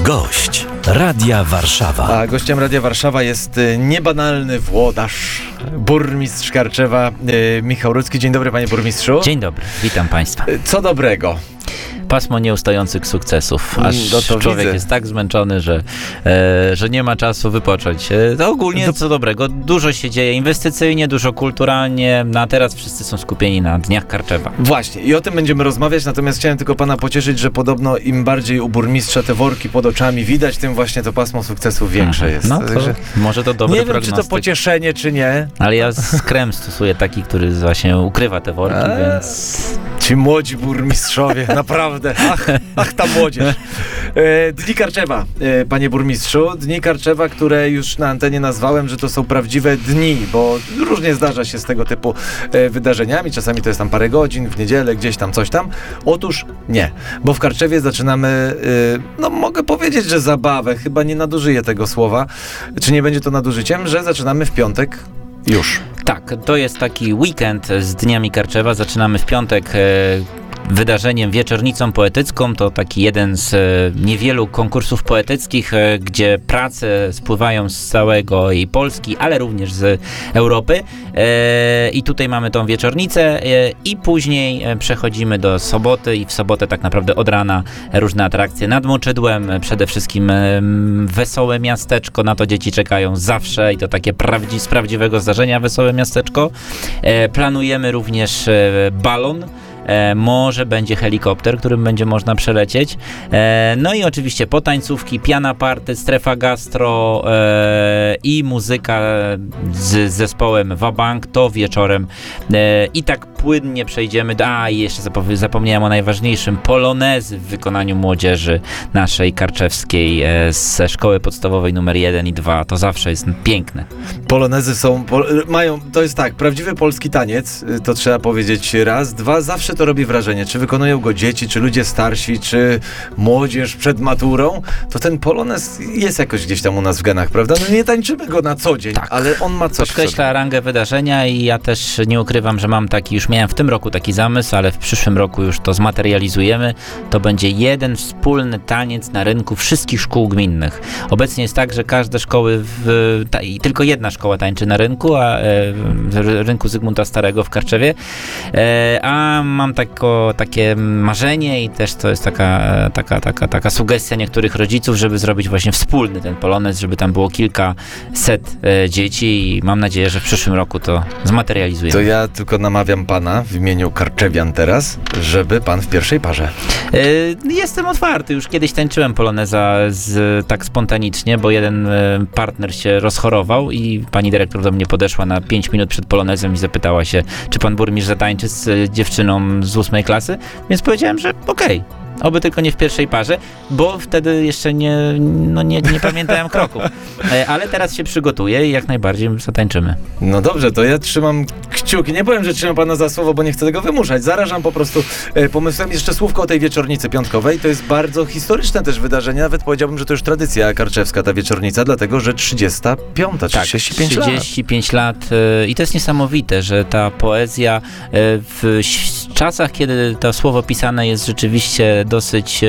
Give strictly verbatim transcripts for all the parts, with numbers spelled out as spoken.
Gość Radia Warszawa. A gościem Radia Warszawa jest niebanalny włodarz, burmistrz Karczewa, Michał Rudzki. Dzień dobry, panie burmistrzu. Dzień dobry, witam państwa. Co dobrego? Pasmo nieustających sukcesów, aż no to człowiek widzę. jest tak zmęczony, że, e, że nie ma czasu wypocząć. E, to ogólnie Do... co dobrego, dużo się dzieje inwestycyjnie, dużo kulturalnie, no a teraz wszyscy są skupieni na Dniach Karczewa. Właśnie, i o tym będziemy rozmawiać, natomiast chciałem tylko pana pocieszyć, że podobno im bardziej u burmistrza te worki pod oczami widać, tym właśnie to pasmo sukcesów większe Aha, jest. no to Także może to dobry nie wiem, prognostyk. czy to pocieszenie, czy nie. Ale ja z krem stosuję taki, który właśnie ukrywa te worki, Eee. więc... Ci młodzi burmistrzowie, naprawdę. Ach, ach ta młodzież. E, Dni Karczewa, e, panie burmistrzu. Dni Karczewa, które już na antenie nazwałem, że to są prawdziwe dni, bo różnie zdarza się z tego typu e, wydarzeniami. Czasami to jest tam parę godzin, w niedzielę, gdzieś tam, coś tam. Otóż nie, bo w Karczewie zaczynamy, e, no mogę powiedzieć, że zabawę, chyba nie nadużyję tego słowa, czy nie będzie to nadużyciem, że zaczynamy w piątek już. Tak, to jest taki weekend z Dniami Karczewa. Zaczynamy w piątek e, wydarzeniem Wieczornicą Poetycką. To taki jeden z e, niewielu konkursów poetyckich, e, gdzie prace spływają z całego i Polski, ale również z Europy. E, I tutaj mamy tą wieczornicę e, i później e, przechodzimy do soboty i w sobotę tak naprawdę od rana różne atrakcje nad Moczydłem. E, przede wszystkim e, wesołe miasteczko, na to dzieci czekają zawsze i to takie prawdzi- z prawdziwego zdarzenia wesołe miasteczko. E, planujemy również e, balon. E, może będzie helikopter, którym będzie można przelecieć. E, no i oczywiście potańcówki, piana party, strefa gastro e, i muzyka z zespołem Wabank to wieczorem. E, I tak płynnie przejdziemy do... A, i jeszcze zapow- zapomniałem o najważniejszym. Polonezy w wykonaniu młodzieży naszej karczewskiej e, ze szkoły podstawowej numer jeden i dwa. To zawsze jest piękne. Polonezy są, po, mają, to jest tak, prawdziwy polski taniec, to trzeba powiedzieć raz. Dwa, zawsze to robi wrażenie, czy wykonują go dzieci, czy ludzie starsi, czy młodzież przed maturą, to ten polonez jest jakoś gdzieś tam u nas w genach, prawda? No nie tańczymy go na co dzień, Tak. ale on ma coś w sobie. Podkreśla rangę wydarzenia i ja też nie ukrywam, że mam taki, już miałem w tym roku taki zamysł, ale w przyszłym roku już to zmaterializujemy. To będzie jeden wspólny taniec na rynku wszystkich szkół gminnych. Obecnie jest tak, że każde szkoły, w, ta, i tylko jedna szkoła tańczy na rynku, a e, w rynku Zygmunta Starego w Karczewie, e, a mam tako, takie marzenie i też to jest taka, taka, taka, taka sugestia niektórych rodziców, żeby zrobić właśnie wspólny ten polonez, żeby tam było kilkaset e, dzieci i mam nadzieję, że w przyszłym roku to zmaterializujemy. To ja tylko namawiam pana w imieniu karczewian teraz, żeby pan w pierwszej parze. E, Jestem otwarty. Już kiedyś tańczyłem poloneza z, tak spontanicznie, bo jeden e, partner się rozchorował i pani dyrektor do mnie podeszła na pięć minut przed polonezem i zapytała się, czy pan burmistrz zatańczy z e, dziewczyną z ósmej klasy, więc powiedziałem, że okej. Okay. Oby tylko nie w pierwszej parze, bo wtedy jeszcze nie, no nie, nie pamiętałem kroków. E, ale teraz się przygotuję i jak najbardziej zatańczymy. No dobrze, to ja trzymam kciuki. Nie powiem, że trzymam pana za słowo, bo nie chcę tego wymuszać. Zarażam po prostu e, pomysłem. Jeszcze słówko o tej wieczornicy piątkowej. To jest bardzo historyczne też wydarzenie. Nawet powiedziałbym, że to już tradycja karczewska, ta wieczornica, dlatego, że trzydziesta piąta, trzydzieści pięć lat. trzydzieści pięć lat e, i to jest niesamowite, że ta poezja e, w ś- czasach, kiedy to słowo pisane jest rzeczywiście dosyć e,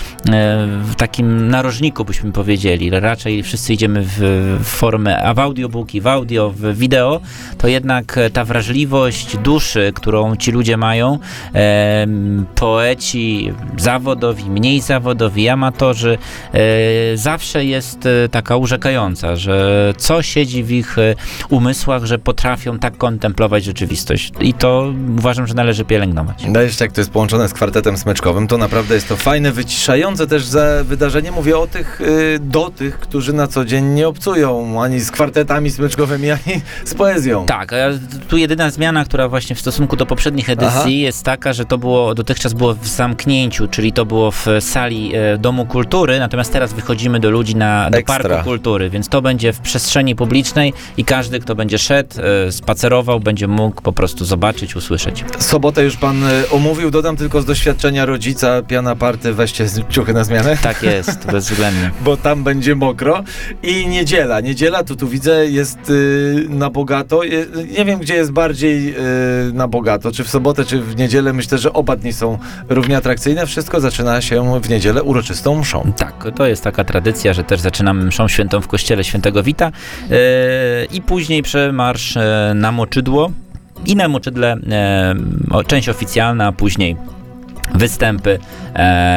w takim narożniku, byśmy powiedzieli, raczej wszyscy idziemy w, w formę, a w audiobooki, w audio, w wideo, to jednak ta wrażliwość duszy, którą ci ludzie mają, e, poeci zawodowi, mniej zawodowi, amatorzy, e, zawsze jest e, taka urzekająca, że co siedzi w ich e, umysłach, że potrafią tak kontemplować rzeczywistość. I to uważam, że należy pielęgnować. No jeszcze jak to jest połączone z kwartetem smyczkowym, to naprawdę jest to fajne, wyciszające też za wydarzenie. Mówię o tych, y, do tych, którzy na co dzień nie obcują ani z kwartetami smyczkowymi, ani z poezją. Tak, a tu jedyna zmiana, która właśnie w stosunku do poprzednich edycji Aha. jest taka, że to było, dotychczas było w zamknięciu, czyli to było w sali e, Domu Kultury, natomiast teraz wychodzimy do ludzi na, do Ekstra. Parku Kultury, więc to będzie w przestrzeni publicznej i każdy, kto będzie szedł, e, spacerował, będzie mógł po prostu zobaczyć, usłyszeć. Sobotę już pan pan y, omówił, dodam tylko z doświadczenia rodzica, piana party, weźcie ciuchy na zmianę. Tak jest, bezwzględnie. Bo tam będzie mokro. I niedziela. Niedziela, tu tu widzę, jest y, na bogato. Je, nie wiem, gdzie jest bardziej y, na bogato. Czy w sobotę, czy w niedzielę. Myślę, że oba dni są równie atrakcyjne. Wszystko zaczyna się w niedzielę uroczystą mszą. Tak, to jest taka tradycja, że też zaczynamy mszą świętą w kościele Świętego Wita yy, i później przemarsz yy, na Moczydło i na Moczydle yy, część oficjalna, a później występy yy,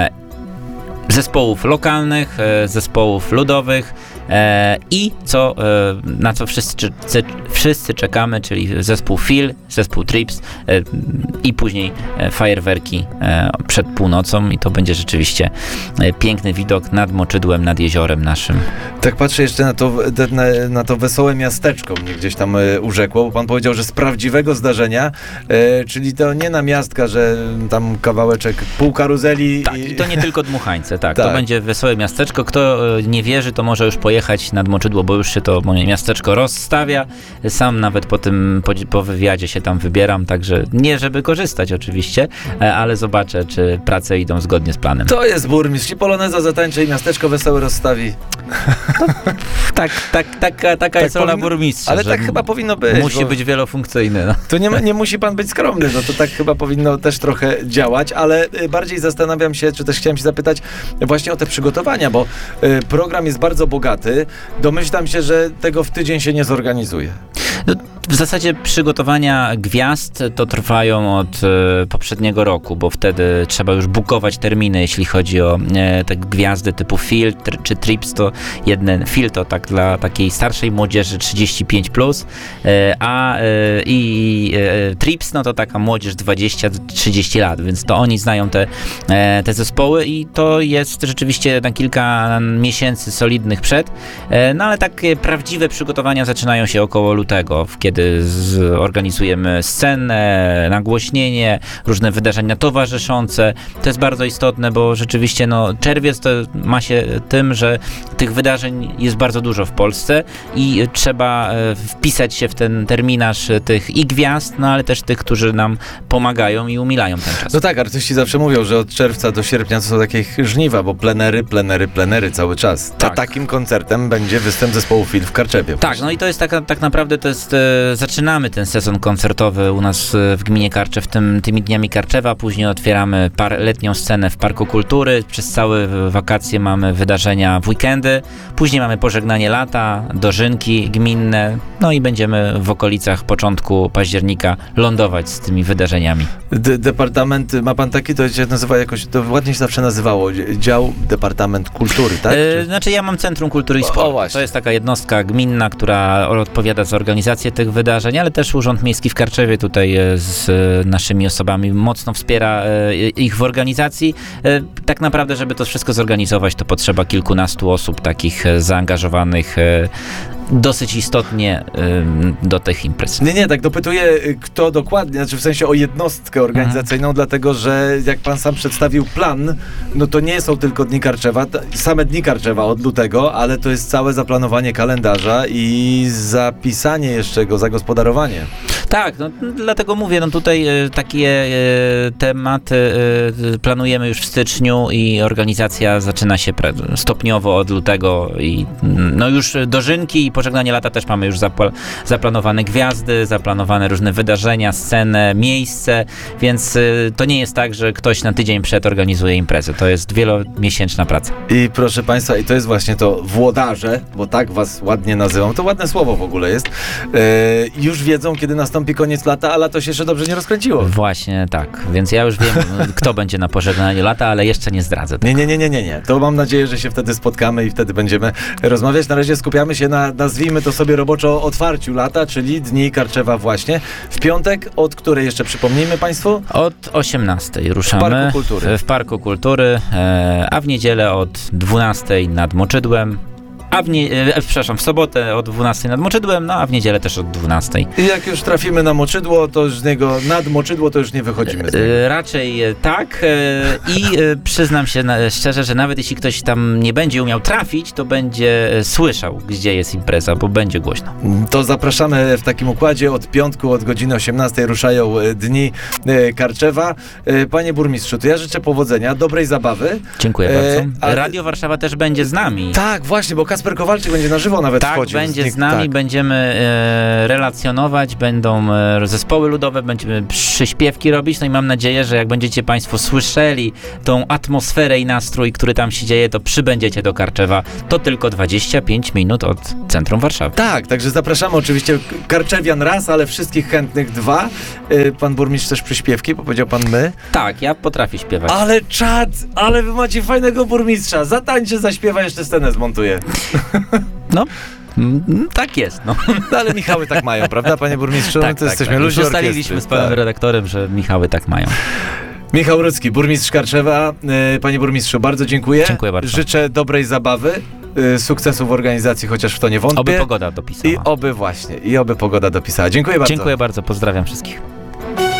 zespołów lokalnych, yy, zespołów ludowych e, i co, e, na co wszyscy, czy, wszyscy czekamy, czyli zespół Feel, zespół Trips e, i później e, fajerwerki e, przed północą i to będzie rzeczywiście e, piękny widok nad Moczydłem, nad jeziorem naszym. Tak patrzę jeszcze na to, na, na to wesołe miasteczko mnie gdzieś tam e, urzekło, bo pan powiedział, że z prawdziwego zdarzenia, e, czyli to nie namiastka, że tam kawałeczek pół karuzeli. Tak, i, i to nie tylko dmuchańce, tak, tak. To będzie wesołe miasteczko. Kto e, nie wierzy, to może już pojechać nad Moczydło, bo już się to moje miasteczko rozstawia. Sam nawet po tym, po, po wywiadzie się tam wybieram, także nie żeby korzystać oczywiście, e, ale zobaczę, czy prace idą zgodnie z planem. To jest burmistrz i poloneza zatańczy i miasteczko wesołe rozstawi. Tak, tak, taka, taka tak jest rola powinno, burmistrza. ale tak chyba powinno być. Musi bo... być wielofunkcyjny. No. To nie, nie musi pan być skromny, no to tak chyba powinno też trochę działać, ale bardziej zastanawiam się, czy też chciałem się zapytać właśnie o te przygotowania, bo y, program jest bardzo bogaty. Domyślam się, że tego w tydzień się nie zorganizuje. No, w zasadzie przygotowania gwiazd to trwają od e, poprzedniego roku, bo wtedy trzeba już bukować terminy, jeśli chodzi o e, te gwiazdy typu Feel tr- czy Trips, to jeden Feel to tak dla takiej starszej młodzieży trzydzieści pięć plus, e, a e, i e, Trips no to taka młodzież dwadzieścia trzydzieści lat, więc to oni znają te, e, te zespoły i to jest rzeczywiście na kilka miesięcy solidnych przed, e, no ale takie prawdziwe przygotowania zaczynają się około lutego, kiedy zorganizujemy scenę, nagłośnienie, różne wydarzenia towarzyszące. To jest bardzo istotne, bo rzeczywiście no, czerwiec to ma się tym, że tych wydarzeń jest bardzo dużo w Polsce i trzeba wpisać się w ten terminarz tych i gwiazd, no ale też tych, którzy nam pomagają i umilają ten czas. No tak, artyści zawsze mówią, że od czerwca do sierpnia to są takie żniwa, bo plenery, plenery, plenery cały czas. Tak. A takim koncertem będzie występ zespołu Feel w Karczewie. Tak, no i to jest taka, tak naprawdę to jest, e, zaczynamy ten sezon koncertowy u nas e, w gminie Karczew tym, tymi dniami Karczewa, później otwieramy par, letnią scenę w Parku Kultury, przez całe wakacje mamy wydarzenia w weekendy, później mamy pożegnanie lata, dożynki gminne, no i będziemy w okolicach początku października lądować z tymi wydarzeniami. De- departament, ma pan taki, to się nazywa jakoś, to ładnie się zawsze nazywało, dział Departament Kultury, tak? E, Czy... znaczy ja mam Centrum Kultury i O, Sportu. o, to jest taka jednostka gminna, która odpowiada za organizację tych wydarzeń, ale też Urząd Miejski w Karczewie tutaj e, z e, naszymi osobami mocno wspiera e, ich w organizacji. E, tak naprawdę, żeby to wszystko zorganizować, to potrzeba kilkunastu osób takich e, zaangażowanych e, dosyć istotnie y, do tych imprez. Nie, nie, tak dopytuję, kto dokładnie, znaczy w sensie o jednostkę organizacyjną, mhm. dlatego, że jak pan sam przedstawił plan, no to nie są tylko Dni Karczewa, same Dni Karczewa od lutego, ale to jest całe zaplanowanie kalendarza i zapisanie jeszcze go, zagospodarowanie. Tak, no, dlatego mówię, no tutaj e, takie e, tematy e, planujemy już w styczniu i organizacja zaczyna się pre- stopniowo od lutego i no już dożynki i pożegnanie lata też mamy już zapl- zaplanowane gwiazdy, zaplanowane różne wydarzenia, scenę, miejsce, więc e, to nie jest tak, że ktoś na tydzień przed organizuje imprezę. To jest wielomiesięczna praca. I proszę państwa, i to jest właśnie to włodarze, bo tak was ładnie nazywam, to ładne słowo w ogóle jest, e, już wiedzą, kiedy nastąpi koniec lata, a lato się jeszcze dobrze nie rozkręciło. Właśnie tak, więc ja już wiem, kto będzie na pożegnaniu lata, ale jeszcze nie zdradzę. Nie, nie, nie, nie, nie, nie. To mam nadzieję, że się wtedy spotkamy i wtedy będziemy rozmawiać. Na razie skupiamy się na, nazwijmy to sobie roboczo, otwarciu lata, czyli Dni Karczewa właśnie. W piątek, od której jeszcze przypomnijmy państwu? Od osiemnastej ruszamy. W Parku Kultury. W Parku Kultury, e, a w niedzielę od dwunastej nad Moczydłem. A w nie, e, przepraszam, w sobotę o dwunastej nad Moczydłem, no a w niedzielę też od dwunastej. I jak już trafimy na Moczydło, to już z niego, nad Moczydło, to już nie wychodzimy z niego. E, raczej e, tak e, i e, przyznam się na, szczerze, że nawet jeśli ktoś tam nie będzie umiał trafić, to będzie e, słyszał, gdzie jest impreza, bo będzie głośno. To zapraszamy w takim układzie. Od piątku, od godziny osiemnastej ruszają e, dni e, Karczewa. E, Panie burmistrzu, to ja życzę powodzenia, dobrej zabawy. Dziękuję E, bardzo. ale- Radio Warszawa też będzie z nami. Tak, właśnie, bo Kasper Kowalczyk będzie na żywo nawet Tak, wchodził. będzie nich- z nami, tak. będziemy e, relacjonować, będą e, zespoły ludowe, będziemy przyśpiewki robić, no i mam nadzieję, że jak będziecie Państwo słyszeli tą atmosferę i nastrój, który tam się dzieje, to przybędziecie do Karczewa. To tylko dwadzieścia pięć minut od centrum Warszawy. Tak, także zapraszamy oczywiście Karczewian raz, ale wszystkich chętnych dwa. E, Pan burmistrz też przyśpiewki, bo powiedział pan my. Tak, ja potrafię śpiewać. Ale czad, ale wy macie fajnego burmistrza. Zatańczy, zaśpiewa, jeszcze scenę zmontuje. No, mm, tak jest, no. No ale Michały tak mają, prawda, panie burmistrzu? Tak, no to tak, jesteśmy tak. luźni Już ustaliliśmy orkiestry. z panem Tak. redaktorem, że Michały tak mają. Michał Rudzki, burmistrz Karczewa. E, Panie burmistrzu, bardzo dziękuję. Dziękuję bardzo. Życzę dobrej zabawy, e, sukcesu w organizacji, chociaż w to nie wątpię. Oby pogoda dopisała. I oby właśnie, i oby pogoda dopisała. Dziękuję bardzo. Dziękuję bardzo, pozdrawiam wszystkich.